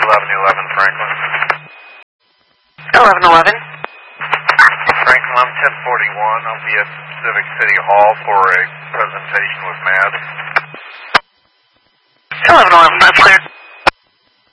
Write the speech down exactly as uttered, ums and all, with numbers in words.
eleven eleven Franklin. eleven eleven. Franklin, I'm ten forty-one. I'll be at Civic City Hall for a presentation with M A D. eleven eleven, that's clear.